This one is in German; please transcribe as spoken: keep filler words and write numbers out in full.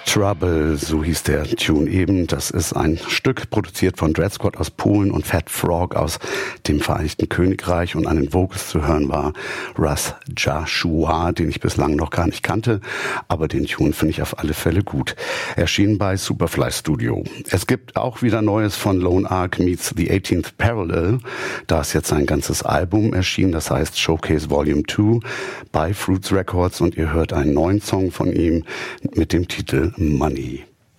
Trouble, so hieß der Tune eben. Das ist ein Stück produziert von Dread Squad aus Polen und Fat Frog aus dem Vereinigten Königreich, und an den Vocals zu hören war Russ Joshua, den ich bislang noch gar nicht kannte, aber den Tune finde ich auf alle Fälle gut. Erschien bei Superfly Studio. Es gibt auch wieder Neues von Lone Ark meets The eighteenth Parallel. Da ist jetzt ein ganzes Album erschienen, das heißt Showcase Volume zwei bei Fruits Records, und ihr hört einen neuen Song von ihm mit dem Titel Money.